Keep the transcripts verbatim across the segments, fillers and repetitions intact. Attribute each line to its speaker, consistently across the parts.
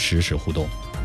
Speaker 1: 实时互动。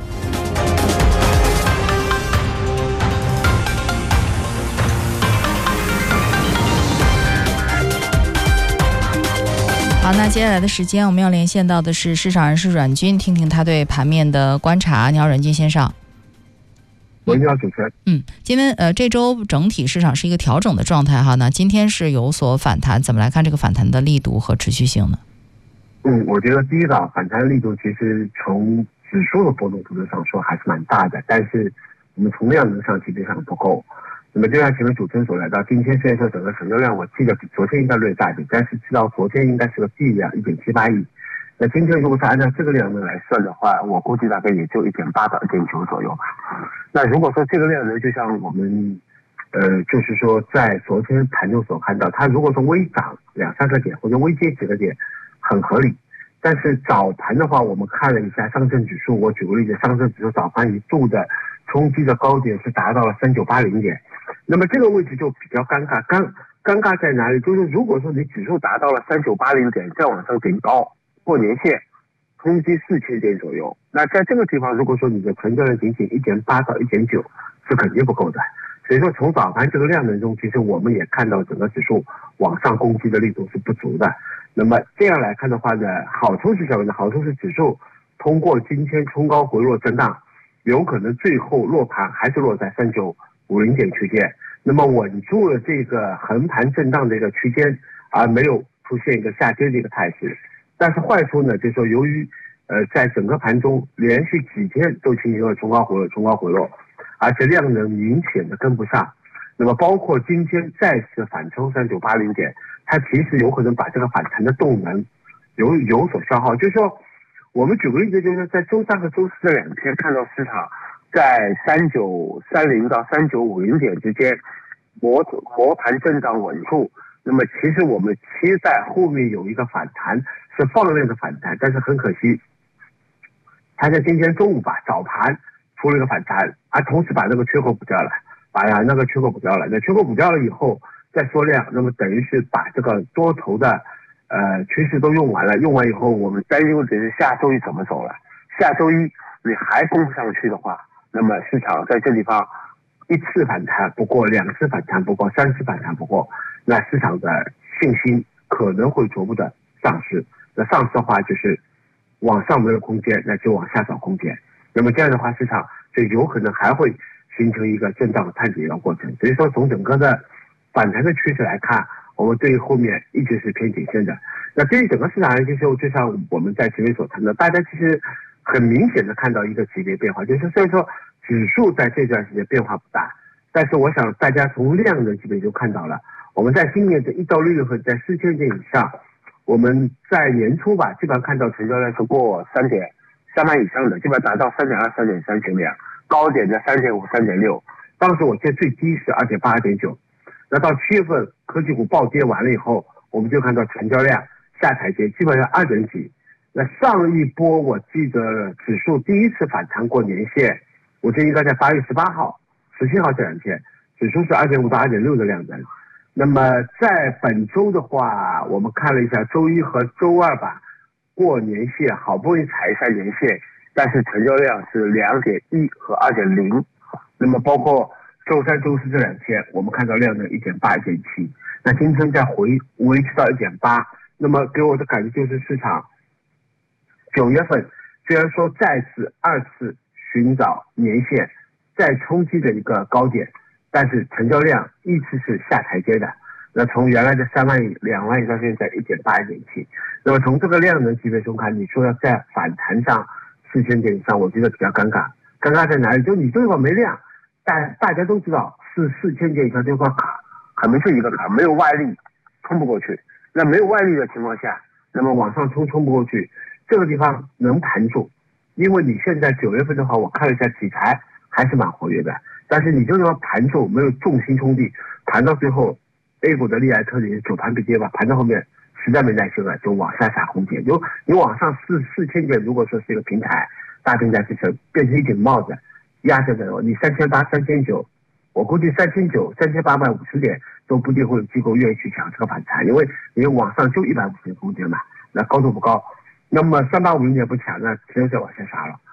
Speaker 2: 好，那接下来的时间我们要连线到的是市场人士阮军，听听他对盘面的观察。你好，阮军先生。
Speaker 3: 喂，你好，主持人。
Speaker 2: 嗯，今天呃这周整体市场是一个调整的状态哈，那今天是有所反弹，怎么来看这个反弹的力度和持续性呢？
Speaker 3: 嗯，我觉得第一个反弹力度其实从指数的波动幅度上说还是蛮大的，但是我们从量能上基本上不够。那么就像前面主持人所来到，今天虽然说整个成交量我记得比昨天应该略大一点，但是知道昨天应该是个 B 量一点七八亿。那今天如果是按照这个量能来算的话，我估计大概也就一点八到一点九左右吧。那如果说这个量能就像我们呃，就是说在昨天盘中所看到，它如果说微涨两三个点或者微跌几个点，很合理。但是早盘的话，我们看了一下上证指数，我举个例子，上证指数早盘一度的冲击的高点是达到了三九八零点，那么这个位置就比较尴尬。尴尴尬在哪里？就是如果说你指数达到了三九八零点，再往上顶高过年线，冲击四千点左右，那在这个地方，如果说你的成交量仅仅一点八到一点九，是肯定不够的。所以说，从早盘这个量能中，其实我们也看到整个指数往上攻击的力度是不足的。那么这样来看的话呢，好处是什么呢？好处是指数通过今天冲高回落震荡，有可能最后落盘还是落在三九五零点区间，那么稳住了这个横盘震荡的一个区间，而没有出现一个下跌的一个态势。但是坏处呢，就是说由于呃在整个盘中连续几天都进行了冲高回落、冲高回落，而且量能明显的跟不上。那么包括今天再次反抽三九八零点，它其实有可能把这个反弹的动能有有所消耗。就是说，我们举个例子，就是在周三和周四这两天看到市场在三九三零到三九五零点之间磨磨盘震荡稳住。那么其实我们期待后面有一个反弹，是放量的反弹，但是很可惜，它在今天中午吧早盘出了一个反弹，而同时把那个缺口补掉了。把那个缺口补掉了，那缺口补掉了以后再缩量，那么等于是把这个多头的呃趋势都用完了，用完以后我们担忧的是下周一怎么走了。下周一你还攻不上去的话，那么市场在这地方一次反弹不过，两次反弹不过，三次反弹不过，那市场的信心可能会逐步的丧失。那丧失的话就是往上没有空间，那就往下找空间。那么这样的话，市场就有可能还会形成一个震荡探底的过程。所以说从整个的反弹的趋势来看，我们对于后面一直是偏谨慎的。那对于整个市场来说，就像我们在前面所谈的，大家其实很明显的看到一个级别变化，就是虽然说指数在这段时间变化不大，但是我想大家从量能级别就看到了，我们在今年的一到六月份在四千点以上，我们在年初吧基本上看到成交量是过三点三万以上的，基本上达到三点二、三点三千量。高点在三点五、三点六，当时我记得最低是二点八、二点九。那到七月份科技股暴跌完了以后，我们就看到成交量下台阶，基本上二点几。那上一波我记得指数第一次反弹过年线，我记得应该在八月十八号、十七号这两天，指数是二点五到二点六的量能。那么在本周的话，我们看了一下周一和周二吧，过年线好不容易踩一下年线。但是成交量是两点一和二点零，那么包括周三、周四这两天，我们看到量能一点八、一点七，那今天再回维持到一点八，那么给我的感觉就是市场九月份虽然说再次二次寻找年线，再冲击的一个高点，但是成交量一直是下台阶的。那从原来的三万亿、两万亿到现在一点八、一点七，那么从这个量能级别中看，你说要在反弹上四千点以上，我觉得比较尴尬。尴尬在哪里？就你这地方没量，但大家都知道是四千点以上这块卡，很明确一个卡，没有外力冲不过去。那没有外力的情况下，那么往上冲冲不过去，这个地方能盘住。因为你现在九月份的话，我看了一下题材还是蛮活跃的，但是你这地方盘住，没有重心冲地，盘到最后 A 股的利来特点主盘不跌吧，盘到后面实在没耐心了，就往下杀空间。就你往上四四千点，如果说是一个平台，大平台支撑变成一顶帽子压着的，你三千八、三千九，我估计三千九、三千八百五十点都不一定会有机构愿意去抢这个反弹，因为你往上就一百五十的空间嘛，那高度不高，那么三八五零点不抢，那只有再往下杀了。